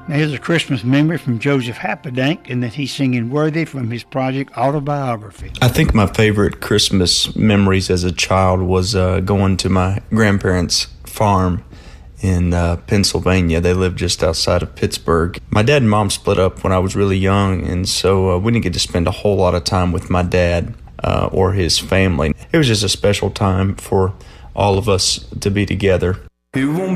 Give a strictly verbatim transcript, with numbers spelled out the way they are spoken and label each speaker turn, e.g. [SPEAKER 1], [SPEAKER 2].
[SPEAKER 1] Now, here's a Christmas memory from Joseph Happedank, and that he's singing Worthy from his project Autobiography.
[SPEAKER 2] I think my favorite Christmas memories as a child was uh, going to my grandparents' farm in uh, Pennsylvania. They lived just outside of Pittsburgh. My dad and mom split up when I was really young, and so uh, we didn't get to spend a whole lot of time with my dad uh, or his family. It was just a special time for all of us to be together.
[SPEAKER 3] It won't